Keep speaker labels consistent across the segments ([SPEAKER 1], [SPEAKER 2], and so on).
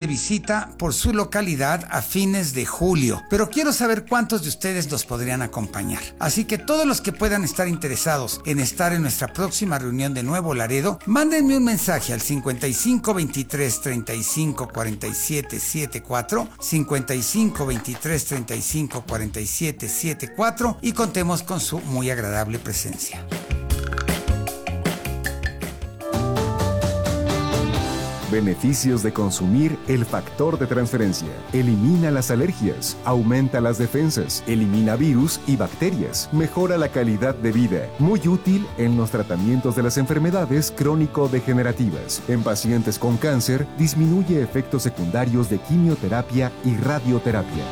[SPEAKER 1] visita por su localidad a fines de julio, pero quiero saber cuántos de ustedes nos podrían acompañar. Así que todos los que puedan estar interesados en estar en nuestra próxima reunión de Nuevo Laredo, mándenme un mensaje al 55 23 35 47 74, 55 23 35 47 74 y contemos con su muy agradable presencia.
[SPEAKER 2] Beneficios de consumir el factor de transferencia. Elimina las alergias, aumenta las defensas, elimina virus y bacterias, mejora la calidad de vida. Muy útil en los tratamientos de las enfermedades crónico-degenerativas. En pacientes con cáncer, disminuye efectos secundarios de quimioterapia y radioterapia.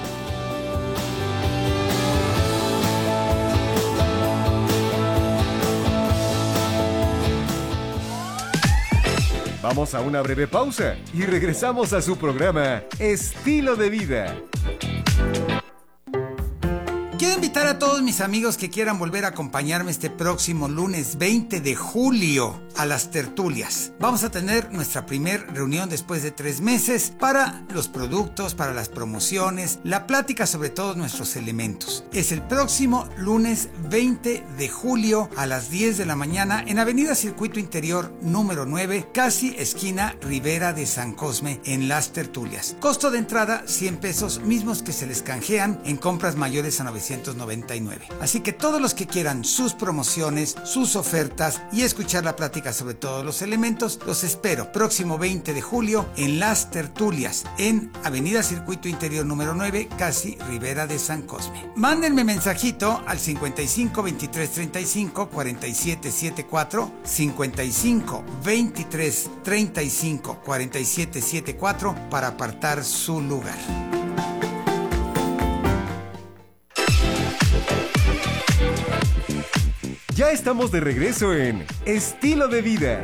[SPEAKER 2] Vamos a una breve pausa y regresamos a su programa Estilo de Vida.
[SPEAKER 1] Quiero invitar a todos mis amigos que quieran volver a acompañarme este próximo lunes 20 de julio a las tertulias. Vamos a tener nuestra primera reunión después de 3 meses para los productos, para las promociones, la plática sobre todos nuestros elementos. Es el próximo lunes 20 de julio a las 10 de la mañana en Avenida Circuito Interior número 9, casi esquina Ribera de San Cosme, en las tertulias. Costo de entrada 100 pesos, mismos que se les canjean en compras mayores a 999. Así que todos los que quieran sus promociones, sus ofertas y escuchar la plática sobre todos los elementos, los espero próximo 20 de julio en las tertulias en Avenida Circuito Interior número 9, casi Ribera de San Cosme. Mándenme mensajito al 55 23 35 47 74, 55 23 35 47 74 para apartar su lugar.
[SPEAKER 2] Ya estamos de regreso en Estilo de Vida.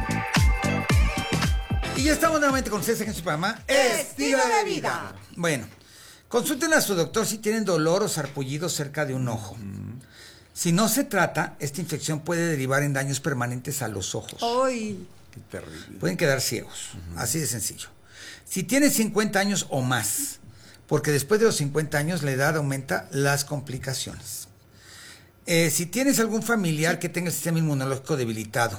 [SPEAKER 1] Y ya estamos nuevamente con ustedes en su programa
[SPEAKER 3] Estilo de Vida.
[SPEAKER 1] Bueno, consulten a su doctor si tienen dolor o sarpullido cerca de un ojo. Si no se trata, esta infección puede derivar en daños permanentes a los ojos.
[SPEAKER 3] ¡Ay!
[SPEAKER 2] Qué terrible.
[SPEAKER 1] Pueden quedar ciegos, así de sencillo. Si tienes 50 años o más, porque después de los 50 años la edad aumenta las complicaciones. Si tienes algún familiar que tenga el sistema inmunológico debilitado,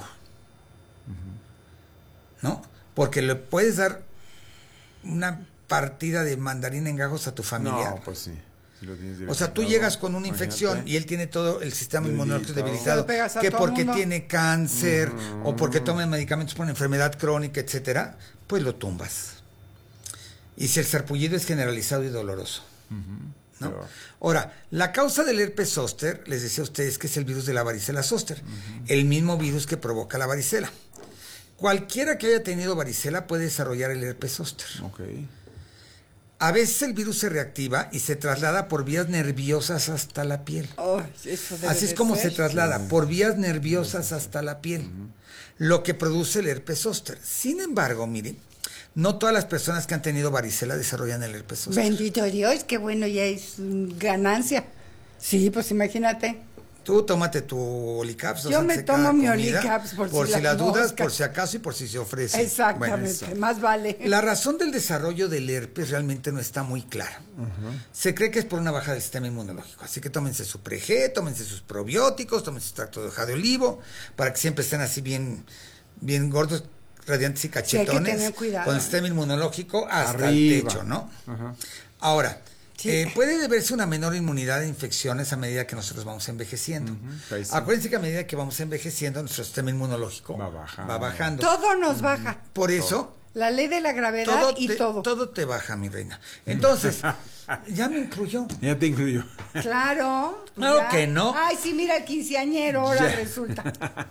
[SPEAKER 1] ¿no? Porque le puedes dar una partida de mandarina en gajos a tu familiar.
[SPEAKER 2] No, pues sí. Si lo tienes
[SPEAKER 1] O sea, tú llegas con una infección y él tiene todo el sistema inmunológico debilitado, que porque tiene cáncer o porque toma medicamentos por una enfermedad crónica, etcétera, pues lo tumbas. Y si el sarpullido es generalizado y doloroso, ¿no?
[SPEAKER 2] Pero...
[SPEAKER 1] Ahora, la causa del herpes zóster, les decía a ustedes que es el virus de la varicela zóster, el mismo virus que provoca la varicela. Cualquiera que haya tenido varicela puede desarrollar el herpes zóster.
[SPEAKER 2] Okay.
[SPEAKER 1] A veces el virus se reactiva y se traslada por vías nerviosas hasta la piel.
[SPEAKER 3] Oh, eso debe
[SPEAKER 1] Así es
[SPEAKER 3] de
[SPEAKER 1] como
[SPEAKER 3] ser.
[SPEAKER 1] se traslada, por vías nerviosas hasta la piel, lo que produce el herpes zóster. Sin embargo, miren, no todas las personas que han tenido varicela desarrollan el herpes zóster.
[SPEAKER 3] Bendito Dios, qué bueno, ya es ganancia. Sí, pues imagínate.
[SPEAKER 1] Tú tómate tu Olicaps.
[SPEAKER 3] Yo me tomo mi Olicaps
[SPEAKER 1] por si la dudas, por si acaso y por si se ofrece.
[SPEAKER 3] Exactamente,
[SPEAKER 1] Bueno,
[SPEAKER 3] más vale.
[SPEAKER 1] la razón del desarrollo del herpes realmente no está muy clara. Se cree que es por una baja del sistema inmunológico. Así que tómense su Pre-G, tómense sus probióticos, tómense su extracto de hoja de olivo, para que siempre estén así bien gordos, radiantes y cachetones.
[SPEAKER 3] Sí, hay que tener cuidado.
[SPEAKER 1] Con el sistema inmunológico hasta
[SPEAKER 2] Arriba.
[SPEAKER 1] el techo, ¿no? Ahora, puede deberse una menor inmunidad de infecciones a medida que nosotros vamos envejeciendo.
[SPEAKER 2] Sí.
[SPEAKER 1] Acuérdense que a medida que vamos envejeciendo, nuestro sistema inmunológico
[SPEAKER 2] Va bajando.
[SPEAKER 3] Todo nos baja.
[SPEAKER 1] Por eso,
[SPEAKER 3] La ley de la gravedad
[SPEAKER 1] todo te baja, mi reina. Entonces, ya me incluyó.
[SPEAKER 2] Ya te incluyo.
[SPEAKER 3] Claro.
[SPEAKER 1] Claro
[SPEAKER 3] ya.
[SPEAKER 1] que no.
[SPEAKER 3] Ay, sí, mira, el quinceañero ahora resulta.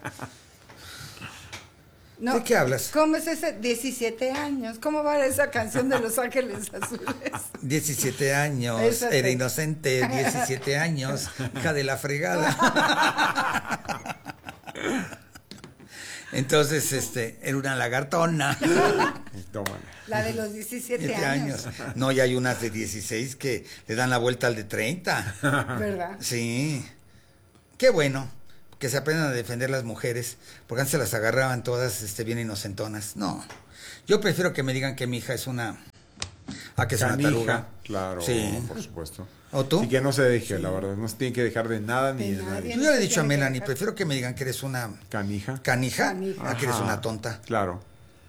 [SPEAKER 3] No,
[SPEAKER 1] ¿De qué hablas?
[SPEAKER 3] ¿Cómo es ese? 17 años. ¿Cómo va esa canción de Los Ángeles Azules?
[SPEAKER 1] 17 años,
[SPEAKER 3] Esa
[SPEAKER 1] era
[SPEAKER 3] sí.
[SPEAKER 1] inocente, 17 años, hija de la fregada. Entonces, era una lagartona.
[SPEAKER 2] Tómala.
[SPEAKER 3] La de los 17
[SPEAKER 1] 7
[SPEAKER 3] años.
[SPEAKER 1] No, y hay unas de 16 que le dan la vuelta al de 30.
[SPEAKER 3] ¿Verdad?
[SPEAKER 1] Sí. Qué bueno que se aprendan a defender las mujeres, porque antes se las agarraban todas bien inocentonas. No, yo prefiero que me digan que mi hija es una a que sea una
[SPEAKER 4] Canija,
[SPEAKER 1] taruga.
[SPEAKER 4] claro,
[SPEAKER 1] Sí.
[SPEAKER 4] por supuesto.
[SPEAKER 1] ¿O tú?
[SPEAKER 4] Y que no se deje, la verdad. No se tiene que dejar de nada ni
[SPEAKER 3] De
[SPEAKER 4] de
[SPEAKER 3] nadie.
[SPEAKER 4] nadie.
[SPEAKER 1] Yo ya le he dicho a Melanie, prefiero que me digan que eres una
[SPEAKER 4] Canija.
[SPEAKER 1] canija
[SPEAKER 3] Canija.
[SPEAKER 1] a que eres
[SPEAKER 4] Ajá,
[SPEAKER 1] una tonta.
[SPEAKER 4] Claro.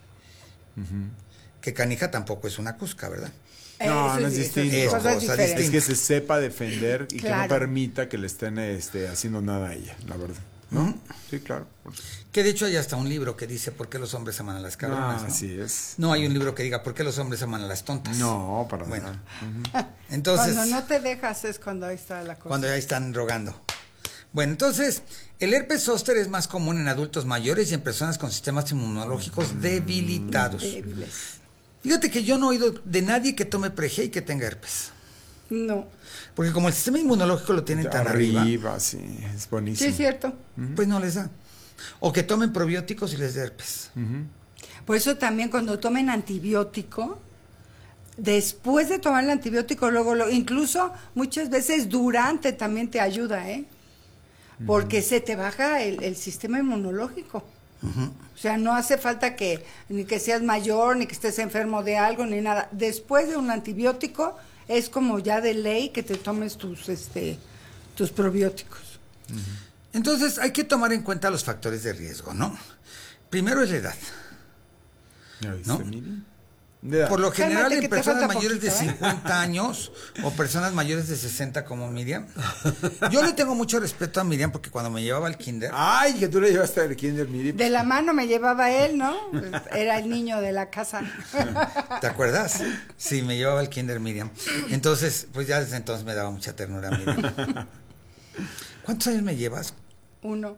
[SPEAKER 1] Que canija tampoco es una cusca, ¿verdad?
[SPEAKER 4] No,
[SPEAKER 3] Eso
[SPEAKER 4] no es distinto.
[SPEAKER 1] Es
[SPEAKER 3] cosas
[SPEAKER 1] cosa
[SPEAKER 3] diferentes.
[SPEAKER 4] Es que se sepa defender y que no
[SPEAKER 3] Claro.
[SPEAKER 4] permita que le estén haciendo nada a ella, la verdad. ¿No? Sí, claro.
[SPEAKER 1] Que de hecho hay hasta un libro que dice ¿por qué los hombres aman a las cabronas?
[SPEAKER 4] Ah,
[SPEAKER 1] ¿no?
[SPEAKER 4] así es.
[SPEAKER 1] No hay un libro que diga ¿por qué los hombres aman a las tontas?
[SPEAKER 4] No, para
[SPEAKER 1] Bueno,
[SPEAKER 4] nada.
[SPEAKER 1] entonces,
[SPEAKER 3] Cuando no te dejas es cuando ahí está la cosa.
[SPEAKER 1] cuando ya están rogando. Bueno, entonces, el herpes zóster es más común en adultos mayores y en personas con sistemas inmunológicos debilitados.
[SPEAKER 3] Débiles.
[SPEAKER 1] Fíjate que yo no he oído de nadie que tome Prege y que tenga herpes.
[SPEAKER 3] No.
[SPEAKER 1] Porque como el sistema inmunológico lo tienen tan arriba,
[SPEAKER 4] sí, es
[SPEAKER 3] Sí,
[SPEAKER 4] buenísimo.
[SPEAKER 3] es cierto.
[SPEAKER 1] pues no les da. O que tomen probióticos y les dé herpes.
[SPEAKER 3] Por eso también cuando tomen antibiótico, después de tomar el antibiótico, luego, incluso muchas veces durante también te ayuda, ¿eh? Porque se te baja el sistema inmunológico. O sea, no hace falta que ni que seas mayor, ni que estés enfermo de algo, ni nada. Después de un antibiótico, es como ya de ley que te tomes tus probióticos.
[SPEAKER 1] Entonces hay que tomar en cuenta los factores de riesgo, ¿no? Primero es la edad.
[SPEAKER 4] ¿Ya viste,
[SPEAKER 1] ¿No?
[SPEAKER 4] Miri? De edad.
[SPEAKER 1] Por lo general
[SPEAKER 3] Cálmate, que
[SPEAKER 1] en
[SPEAKER 3] te
[SPEAKER 1] personas
[SPEAKER 3] falta
[SPEAKER 1] mayores de
[SPEAKER 3] poquito, ¿eh?
[SPEAKER 1] 50 años o personas mayores de 60 como Miriam. Yo le tengo mucho respeto a Miriam porque cuando me llevaba al kinder,
[SPEAKER 4] Ay, que tú le llevaste al kinder, Miri.
[SPEAKER 3] De la mano me llevaba él, ¿no? Era el niño de la casa.
[SPEAKER 1] ¿te acuerdas? Sí, me llevaba al kinder Miriam. Entonces, pues ya desde entonces me daba mucha ternura Miriam. ¿Cuántos años me llevas?
[SPEAKER 3] Uno.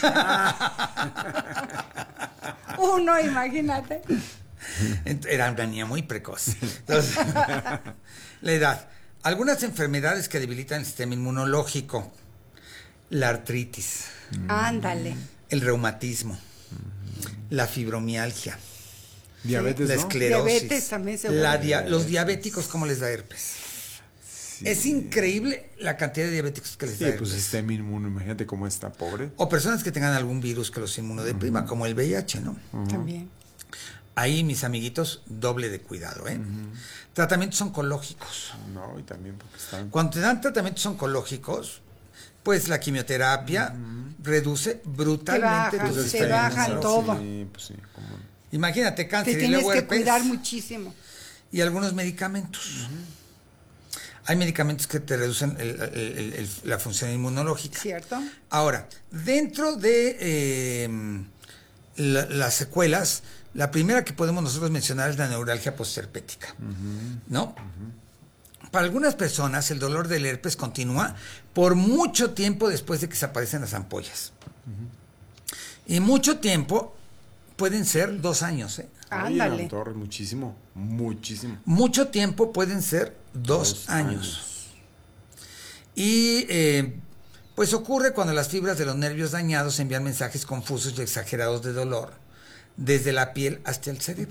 [SPEAKER 3] Uno, imagínate.
[SPEAKER 1] Era una niña muy precoz. Entonces, la edad. Algunas enfermedades que debilitan el sistema inmunológico. La artritis,
[SPEAKER 3] Ándale.
[SPEAKER 1] el reumatismo, la fibromialgia,
[SPEAKER 4] Diabetes,
[SPEAKER 1] la
[SPEAKER 4] ¿no?
[SPEAKER 1] esclerosis,
[SPEAKER 3] Diabetes también se
[SPEAKER 1] los diabéticos, ¿cómo les da herpes? Es increíble la cantidad de diabéticos que les
[SPEAKER 4] Sí,
[SPEAKER 1] da
[SPEAKER 4] pues
[SPEAKER 1] herpes.
[SPEAKER 4] sistema inmuno, imagínate cómo está, pobre.
[SPEAKER 1] O personas que tengan algún virus que los inmunodeprima, como el VIH, ¿no?
[SPEAKER 3] También.
[SPEAKER 1] Ahí, mis amiguitos, doble de cuidado, ¿eh? Tratamientos oncológicos.
[SPEAKER 4] No, y también porque están...
[SPEAKER 1] Cuando te dan tratamientos oncológicos, pues la quimioterapia reduce brutalmente
[SPEAKER 3] baja,
[SPEAKER 1] tu
[SPEAKER 3] se
[SPEAKER 1] sistema
[SPEAKER 3] bajan
[SPEAKER 1] inmunológico.
[SPEAKER 3] todo.
[SPEAKER 4] Sí, pues sí, como...
[SPEAKER 1] Imagínate
[SPEAKER 3] Te
[SPEAKER 1] cáncer y
[SPEAKER 3] tienes
[SPEAKER 1] luego
[SPEAKER 3] que
[SPEAKER 1] herpes
[SPEAKER 3] cuidar muchísimo.
[SPEAKER 1] y algunos medicamentos. Hay medicamentos que te reducen la función inmunológica.
[SPEAKER 3] ¿Cierto?
[SPEAKER 1] Ahora, dentro de las secuelas, la primera que podemos nosotros mencionar es la neuralgia postherpética, ¿no? Para algunas personas el dolor del herpes continúa por mucho tiempo después de que se aparecen las ampollas. Y mucho tiempo pueden ser 2 años, ¿eh?
[SPEAKER 3] Ándale.
[SPEAKER 4] Oye, Torres, muchísimo, muchísimo.
[SPEAKER 1] Mucho tiempo pueden ser 2 años. Y pues ocurre cuando las fibras de los nervios dañados envían mensajes confusos y exagerados de dolor desde la piel hasta el cerebro.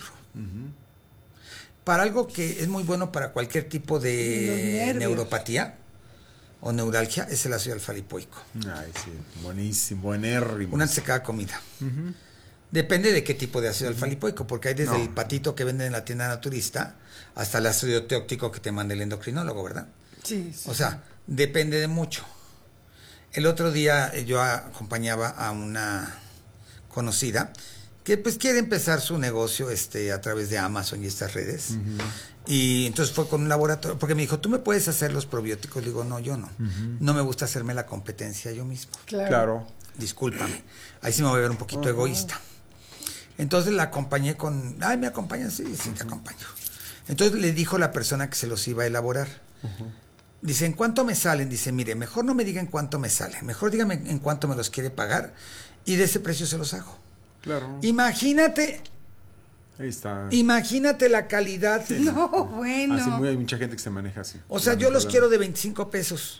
[SPEAKER 1] Para algo que es muy bueno para cualquier tipo
[SPEAKER 3] Los
[SPEAKER 1] de
[SPEAKER 3] nervios.
[SPEAKER 1] neuropatía o neuralgia es el ácido alfa-lipoico.
[SPEAKER 4] Ay, sí, buenísimo, buenérrimo.
[SPEAKER 1] Una antes de cada comida. Depende de qué tipo de ácido alfa-lipoico, porque hay desde el patito que venden en la tienda naturista hasta el ácido teóctico que te manda el endocrinólogo, ¿verdad?
[SPEAKER 3] Sí, sí.
[SPEAKER 1] O sea, depende de mucho. El otro día yo acompañaba a una conocida que pues quiere empezar su negocio a través de Amazon y estas redes. Y entonces fue con un laboratorio, porque me dijo, ¿tú me puedes hacer los probióticos? Le digo, no, yo no. No me gusta hacerme la competencia yo mismo.
[SPEAKER 4] Claro.
[SPEAKER 1] Discúlpame. Ahí sí me voy a ver un poquito egoísta. Entonces la acompañé con, ay, ¿me acompañan? Sí, sí, te acompaño. Entonces le dijo la persona que se los iba a elaborar. Dice, ¿en cuánto me salen? Dice, mire, mejor no me diga en cuánto me salen, mejor dígame en cuánto me los quiere pagar y de ese precio se los hago.
[SPEAKER 4] Claro.
[SPEAKER 1] Imagínate
[SPEAKER 4] Ahí está.
[SPEAKER 1] Imagínate la calidad.
[SPEAKER 3] No, bueno.
[SPEAKER 4] Así hay mucha gente que se maneja así.
[SPEAKER 1] O sea, yo los quiero de 25 pesos.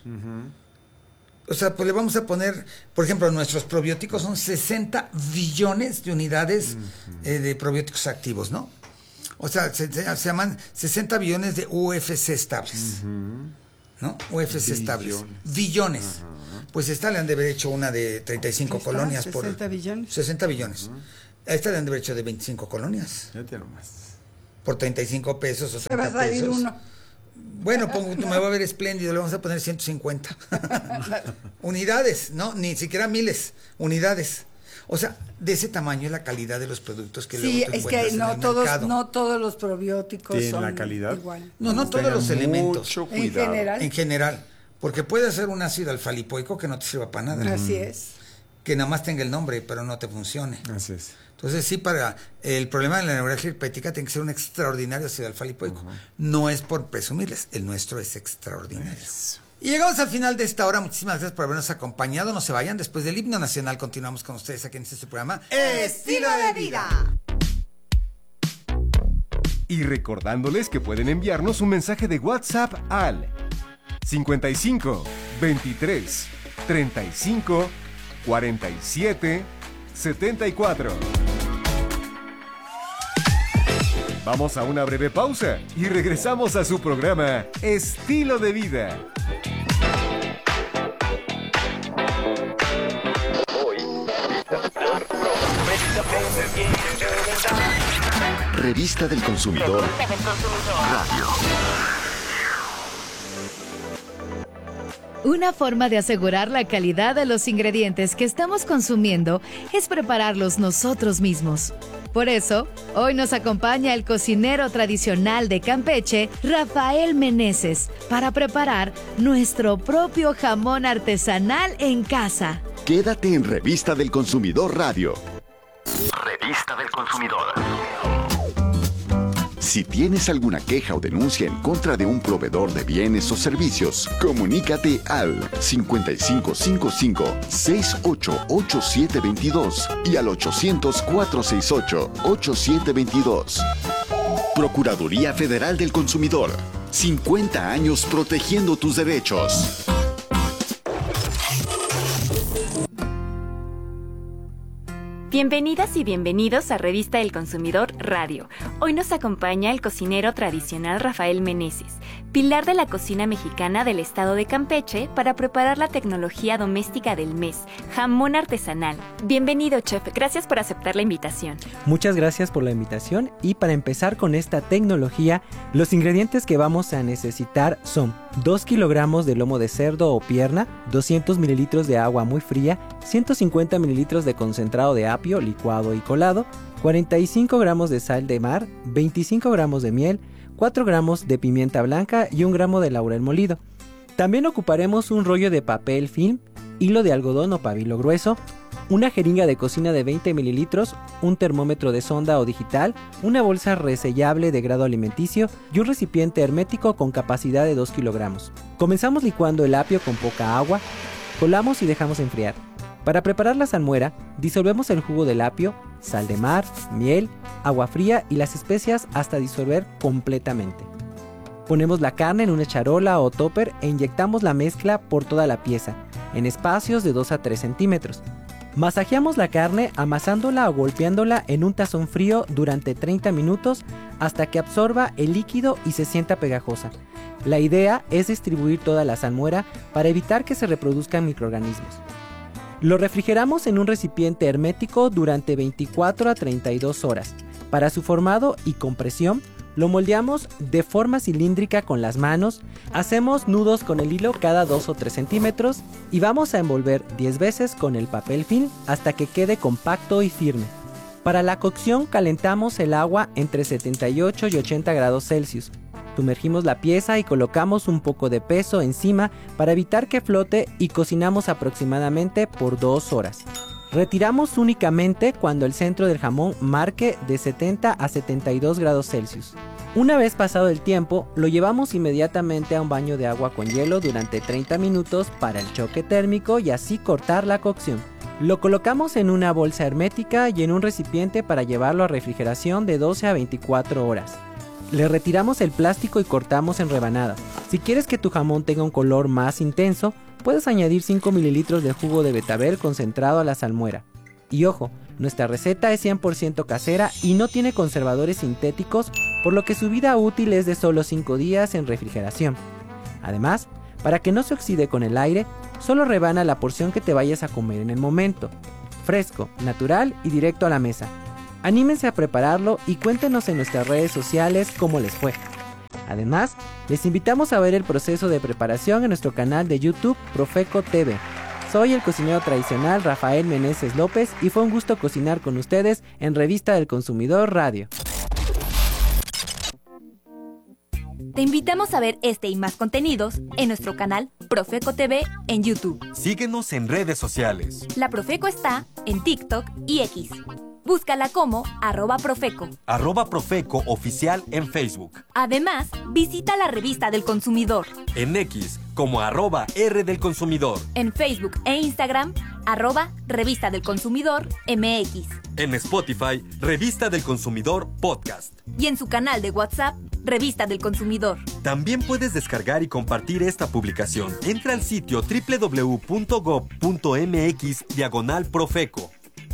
[SPEAKER 1] O sea, pues le vamos a poner, por ejemplo, nuestros probióticos son 60 billones de unidades de probióticos activos, ¿no? O sea, se llaman 60 billones de UFC estables. ¿No? UFC estables. Billones. Pues esta le han de haber hecho una de 35
[SPEAKER 3] Ahí está,
[SPEAKER 1] colonias
[SPEAKER 3] 60 billones.
[SPEAKER 1] 60 billones. A esta le han de haber hecho de 25 colonias.
[SPEAKER 4] Fíjate nomás.
[SPEAKER 1] por 35 pesos o 30
[SPEAKER 3] Se va a salir
[SPEAKER 1] pesos.
[SPEAKER 3] uno.
[SPEAKER 1] Bueno, me va a ver espléndido, le vamos a poner 150. Unidades, ¿no? Ni siquiera miles, unidades. O sea, de ese tamaño es la calidad de los productos que
[SPEAKER 3] Sí,
[SPEAKER 1] luego tú
[SPEAKER 3] es
[SPEAKER 1] encuentras
[SPEAKER 3] que
[SPEAKER 1] en
[SPEAKER 3] no
[SPEAKER 1] el
[SPEAKER 3] todos,
[SPEAKER 1] mercado.
[SPEAKER 3] no todos los probióticos
[SPEAKER 4] ¿Tienen
[SPEAKER 3] son
[SPEAKER 4] la calidad?
[SPEAKER 3] igual.
[SPEAKER 1] No todos
[SPEAKER 4] Tengan
[SPEAKER 1] los elementos.
[SPEAKER 4] mucho
[SPEAKER 3] En
[SPEAKER 4] cuidado.
[SPEAKER 3] general.
[SPEAKER 1] En general. Porque puede ser un ácido alfa-lipoico que no te sirva para nada.
[SPEAKER 3] Así es.
[SPEAKER 1] Que nada más tenga el nombre, pero no te funcione.
[SPEAKER 4] Así es.
[SPEAKER 1] Entonces, sí, para el problema de la neuralgia herpética tiene que ser un extraordinario ácido alfa-lipoico. No es por presumirles, el nuestro es extraordinario.
[SPEAKER 4] Eso.
[SPEAKER 1] Y llegamos al final de esta hora. Muchísimas gracias por habernos acompañado. No se vayan. Después del himno nacional continuamos con ustedes aquí en este programa
[SPEAKER 3] Estilo de vida.
[SPEAKER 2] Y recordándoles que pueden enviarnos un mensaje de WhatsApp al 55 23 35 47 74. Vamos a una breve pausa y regresamos a su programa Estilo de Vida.
[SPEAKER 5] Revista del Consumidor Radio.
[SPEAKER 6] Una forma de asegurar la calidad de los ingredientes que estamos consumiendo es prepararlos nosotros mismos. Por eso, hoy nos acompaña el cocinero tradicional de Campeche, Rafael Meneses, para preparar nuestro propio jamón artesanal en casa.
[SPEAKER 5] Quédate en Revista del Consumidor Radio. Revista del Consumidor. Si tienes alguna queja o denuncia en contra de un proveedor de bienes o servicios, comunícate al 5555-688722 y al 800-468-8722. Procuraduría Federal del Consumidor. 50 años protegiendo tus derechos.
[SPEAKER 7] Bienvenidas y bienvenidos a Revista del Consumidor Radio. Hoy nos acompaña el cocinero tradicional Rafael Meneses, pilar de la cocina mexicana del estado de Campeche, para preparar la tecnología doméstica del mes, jamón artesanal. Bienvenido, chef. Gracias por aceptar la invitación.
[SPEAKER 8] Muchas gracias por la invitación y para empezar con esta tecnología, los ingredientes que vamos a necesitar son 2 kilogramos de lomo de cerdo o pierna, 200 mililitros de agua muy fría, 150 mililitros de concentrado de apio licuado y colado, 45 gramos de sal de mar, 25 gramos de miel, 4 gramos de pimienta blanca y 1 gramo de laurel molido. También ocuparemos un rollo de papel film, hilo de algodón o pabilo grueso, una jeringa de cocina de 20 mililitros, un termómetro de sonda o digital, una bolsa resellable de grado alimenticio y un recipiente hermético con capacidad de 2 kilogramos. Comenzamos licuando el apio con poca agua, colamos y dejamos enfriar. Para preparar la salmuera, disolvemos el jugo del apio, sal de mar, miel, agua fría y las especias hasta disolver completamente. Ponemos la carne en una charola o topper e inyectamos la mezcla por toda la pieza, en espacios de 2 a 3 centímetros. Masajeamos la carne amasándola o golpeándola en un tazón frío durante 30 minutos hasta que absorba el líquido y se sienta pegajosa. La idea es distribuir toda la salmuera para evitar que se reproduzcan microorganismos. Lo refrigeramos en un recipiente hermético durante 24 a 32 horas. Para su formado y compresión, lo moldeamos de forma cilíndrica con las manos, hacemos nudos con el hilo cada 2 o 3 centímetros y vamos a envolver 10 veces con el papel film hasta que quede compacto y firme. Para la cocción calentamos el agua entre 78 y 80 grados Celsius. Sumergimos la pieza y colocamos un poco de peso encima para evitar que flote y cocinamos aproximadamente por 2 horas. Retiramos únicamente cuando el centro del jamón marque de 70 a 72 grados Celsius. Una vez pasado el tiempo, lo llevamos inmediatamente a un baño de agua con hielo durante 30 minutos para el choque térmico y así cortar la cocción. Lo colocamos en una bolsa hermética y en un recipiente para llevarlo a refrigeración de 12 a 24 horas. Le retiramos el plástico y cortamos en rebanadas. Si quieres que tu jamón tenga un color más intenso, puedes añadir 5 mililitros de jugo de betabel concentrado a la salmuera. Y ojo, nuestra receta es 100% casera y no tiene conservadores sintéticos, por lo que su vida útil es de solo 5 días en refrigeración. Además, para que no se oxide con el aire, solo rebana la porción que te vayas a comer en el momento. Fresco, natural y directo a la mesa. Anímense a prepararlo y cuéntenos en nuestras redes sociales cómo les fue. Además, les invitamos a ver el proceso de preparación en nuestro canal de YouTube Profeco TV. Soy el cocinero tradicional Rafael Meneses López y fue un gusto cocinar con ustedes en Revista del Consumidor Radio.
[SPEAKER 7] Te invitamos a ver este y más contenidos en nuestro canal Profeco TV en YouTube.
[SPEAKER 9] Síguenos en redes sociales.
[SPEAKER 7] La Profeco está en TikTok y X. Búscala como @Profeco.
[SPEAKER 9] @Profeco Oficial en Facebook.
[SPEAKER 7] Además, visita la Revista del Consumidor.
[SPEAKER 9] En X como @R del Consumidor.
[SPEAKER 7] En Facebook e Instagram, @Revista del Consumidor MX.
[SPEAKER 9] En Spotify, Revista del Consumidor Podcast.
[SPEAKER 7] Y en su canal de WhatsApp, Revista del Consumidor.
[SPEAKER 9] También puedes descargar y compartir esta publicación. Entra al sitio www.gov.mx/Profeco.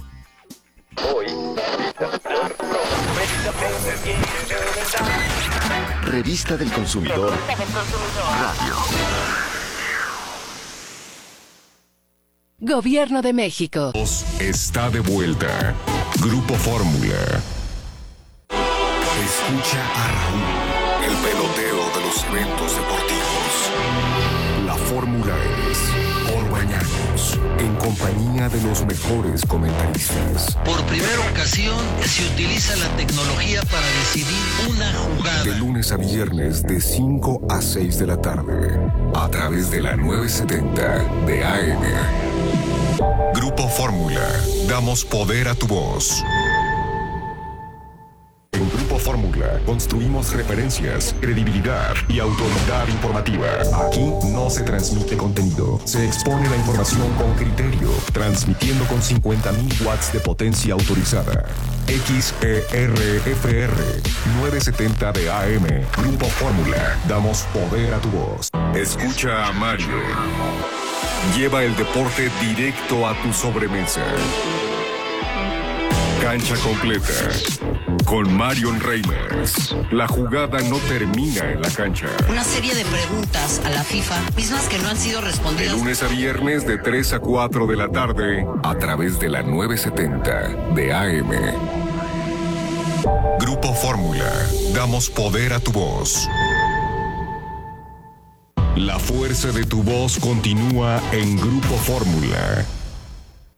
[SPEAKER 5] Revista del Consumidor Radio.
[SPEAKER 10] Gobierno de México.
[SPEAKER 2] Está de vuelta. Grupo Fórmula.
[SPEAKER 11] Escucha a Raúl, el peloteo de los eventos deportivos.
[SPEAKER 2] La Fórmula es por Bañanos, en compañía de los mejores comentaristas.
[SPEAKER 12] Por primera ocasión se utiliza la tecnología para decidir una jugada.
[SPEAKER 2] De lunes a viernes de 5 a 6 de la tarde, a través de la 970 de AM. Grupo Fórmula, damos poder a tu voz. En Grupo Fórmula construimos referencias, credibilidad y autoridad informativa. Aquí no se transmite contenido, se expone la información con criterio, transmitiendo con 50.000 watts de potencia autorizada. XERFR 970 de AM. Grupo Fórmula, damos poder a tu voz. Escucha a Mario. Lleva el deporte directo a tu sobremesa. Cancha completa. Con Marion Reimers. La jugada no termina en la cancha.
[SPEAKER 12] Una serie de preguntas a la FIFA, mismas que no han sido respondidas.
[SPEAKER 2] De lunes a viernes de 3 a 4 de la tarde, a través de la 970 de AM. Grupo Fórmula. Damos poder a tu voz. La fuerza de tu voz continúa en Grupo Fórmula.